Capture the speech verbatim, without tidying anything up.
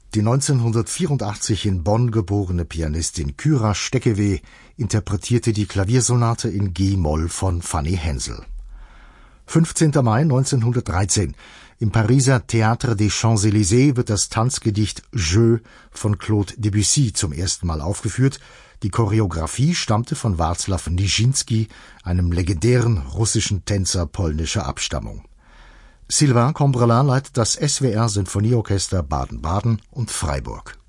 Die neunzehnhundertvierundachtzig in Bonn geborene Pianistin Kyra Steckeweh interpretierte die Klaviersonate in G-Moll von Fanny Hensel. fünfzehnter Mai neunzehnhundertdreizehn. Im Pariser Théâtre des Champs-Élysées wird das Tanzgedicht Jeu von Claude Debussy zum ersten Mal aufgeführt. Die Choreografie stammte von Wacław Nijiński, einem legendären russischen Tänzer polnischer Abstammung. Sylvain Combrelin leitet das S W R Sinfonieorchester Baden-Baden und Freiburg.